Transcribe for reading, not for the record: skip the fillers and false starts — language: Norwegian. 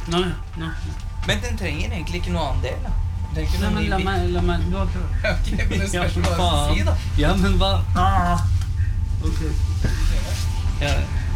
Nei. Men den trenger egentlig ikke noe annen del, da. Den trenger ikke Nei, noe men ny bil. la meg, du har prøvd. Ok, men det spørs hva du faen. sier, da. Ja, men hva? Ok. Ja.